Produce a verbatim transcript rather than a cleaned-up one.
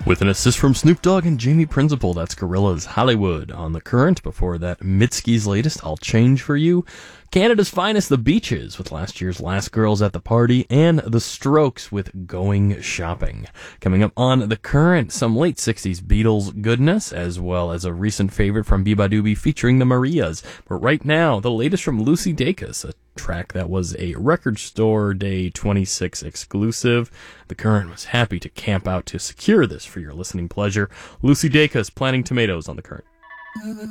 With an assist from Snoop Dogg and Jamie Principle, that's Gorillaz Hollywood. On The Current, before that, Mitski's latest, I'll Change For You. Canada's Finest, The Beaches, with last year's Last Girls at the Party. And The Strokes with Going Shopping. Coming up on The Current, some late sixties Beatles goodness, as well as a recent favorite from Biba Doobie featuring the Marias. But right now, the latest from Lucy Dacus, a track that was a Record Store Day twenty-six exclusive. The Current was happy to camp out to secure this for your listening pleasure. Lucy Dacus, Planting Tomatoes on The Current.